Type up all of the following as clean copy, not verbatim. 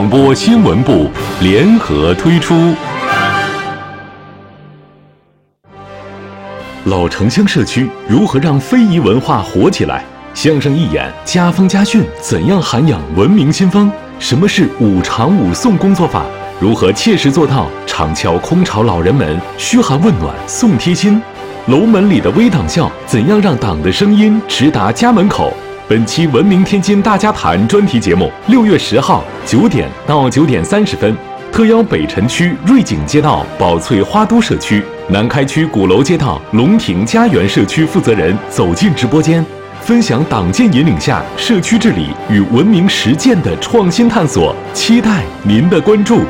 广播新闻部联合推出。老城乡社区如何让非遗文化火起来？相声一演，家风家训怎样涵养文明新风？什么是五常五送工作法？如何切实做到常敲空巢老人们，嘘寒问暖送贴心？楼门里的微党校怎样让党的声音直达家门口？本期《文明天津大家谈》专题节目，6月10号9点到9点30分，特邀北辰区瑞景街道宝翠花都社区、南开区鼓楼街道龙庭家园社区负责人走进直播间，分享党建引领下社区治理与文明实践的创新探索，期待您的关注。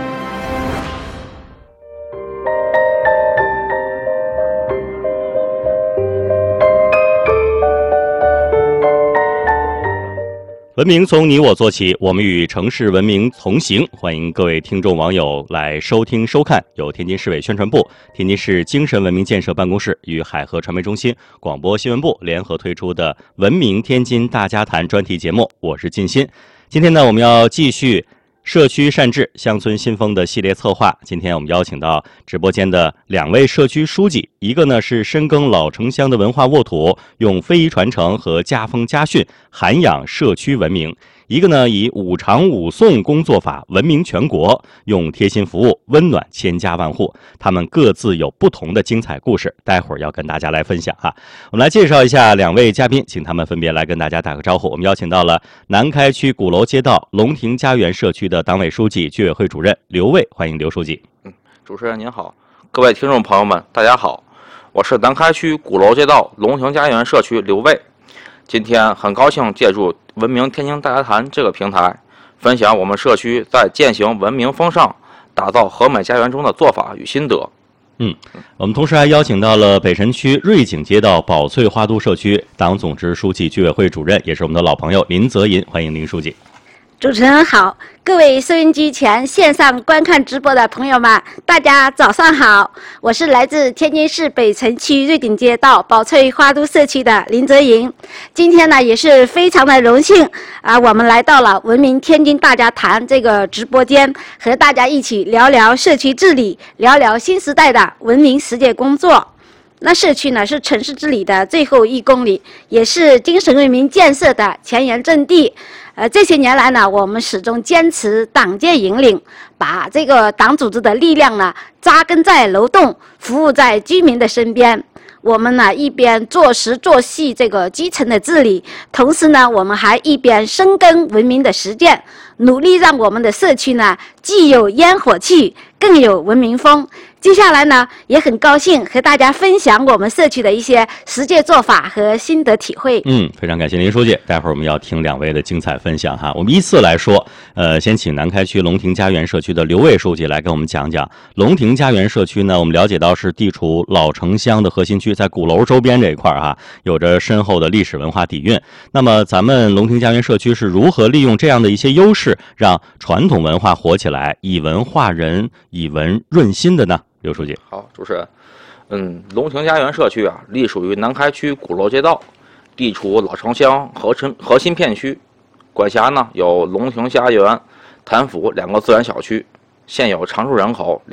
文明从你我做起，我们与城市文明同行。欢迎各位听众网友来收听收看由天津市委宣传部、天津市精神文明建设办公室与海河传媒中心广播新闻部联合推出的《文明天津大家谈》专题节目，我是靳鑫。今天呢，我们要继续社区善治乡村新风的系列策划。今天我们邀请到直播间的2位社区书记，一个呢是深耕老城乡的文化沃土，用非遗传承和家风家训涵养社区文明；一个呢以五常五送工作法闻名全国，用贴心服务温暖千家万户。他们各自有不同的精彩故事，待会儿要跟大家来分享哈。我们来介绍一下2位嘉宾，请他们分别来跟大家打个招呼。我们邀请到了南开区鼓楼街道龙庭家园社区的党委书记、居委会主任刘卫，欢迎刘书记。 主持人您好，各位听众朋友们，大家好，我是南开区鼓楼街道龙庭家园社区刘卫。今天很高兴借助文明天津大家谈这个平台，分享我们社区在践行文明风尚、打造和美家园中的做法与心得。 我们同时还邀请到了北辰区瑞景街道宝翠花都社区党总支书记、居委会主任，也是我们的老朋友林泽银，欢迎林书记。 主持人好，各位收音机前线上观看直播的朋友们，大家早上好，我是来自天津市北辰区瑞景街道宝翠花都社区的林泽银。今天呢也是非常的荣幸我们来到了文明天津大家谈这个直播间，和大家一起聊聊社区治理，聊聊新时代的文明实践工作。那社区呢是城市治理的最后1公里，也是精神文明建设的前沿阵地。这些年来呢，我们始终坚持党建引领，把这个党组织的力量呢扎根在楼栋，服务在居民的身边。我们呢一边做实做细这个基层的治理，同时呢我们还一边深耕文明的实践，努力让我们的社区呢既有烟火气，更有文明风。接下来呢，也很高兴和大家分享我们社区的一些实践做法和心得体会。 非常感谢林书记。待会儿我们要听2位的精彩分享哈。我们依次来说，先请南开区龙庭家园社区的刘卫书记来跟我们讲讲。龙庭家园社区呢，我们了解到是地处老城乡的核心区，在鼓楼周边这一块哈，有着深厚的历史文化底蕴。那么咱们龙庭家园社区是如何利用这样的一些优势，让传统文化活起来，以文化人，以文润心的呢？刘书记。 好，主持人，龙庭家园社区隶属于南开区鼓楼街道，地处老城乡核心片区，管辖呢有龙庭家园、谭府2个自然小区，现有常住人口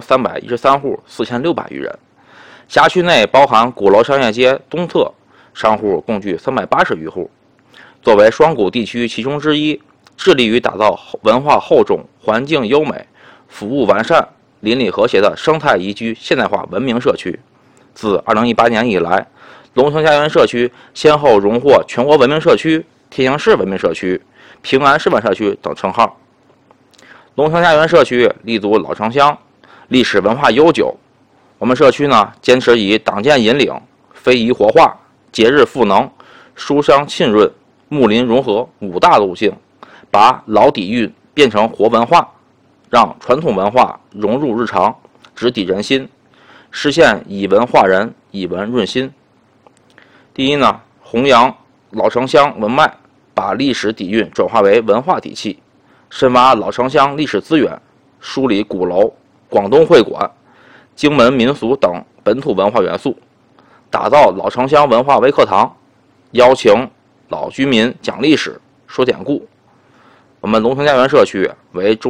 2313户，4600余人。辖区内包含鼓楼商业街东侧，商户共计380余户。作为双鼓地区其中之一，致力于打造文化厚重、环境优美、服务完善、邻里和谐的生态宜居现代化文明社区。自2018年以来，龙庭家园社区先后荣获全国文明社区、天津市文明社区、平安示范社区等称号。龙庭家园社区立足老城乡，历史文化悠久。我们社区呢，坚持以党建引领、非遗活化、节日赋能、书香浸润、睦邻融合5大路径，把老底蕴变成活文化，让传统文化融入日常，直抵人心，实现以文化人，以文润心。第一呢，弘扬老城乡文脉，把历史底蕴转化为文化底气，深挖老城乡历史资源，梳理鼓楼、广东会馆、荆门民俗等本土文化元素，打造老城乡文化微课堂，邀请老居民讲历史、说典故。我们龙庭家园社区为中